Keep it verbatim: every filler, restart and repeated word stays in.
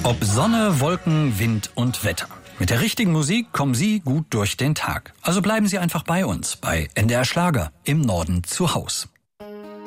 Ob Sonne, Wolken, Wind und Wetter. Mit der richtigen Musik kommen Sie gut durch den Tag. Also bleiben Sie einfach bei uns bei N D R Schlager im Norden zu Haus.